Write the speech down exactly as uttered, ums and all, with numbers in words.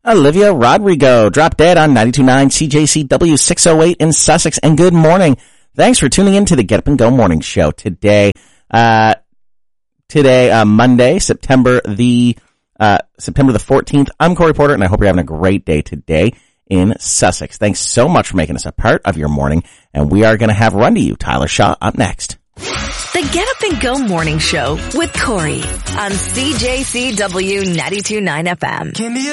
Olivia Rodrigo, Drop Dead on ninety-two point nine C J C W six oh eight in Sussex. And good morning. Thanks for tuning in to the Get Up and Go Morning Show today. Uh, today, uh, Monday, September the, uh, September the fourteenth. I'm Corey Porter, and I hope you're having a great day today in Sussex. Thanks so much for making us a part of your morning. And we are going to have Run to You, Tyler Shaw, up next. The Get Up and Go Morning Show with Corey on C J C W ninety-two point nine F M.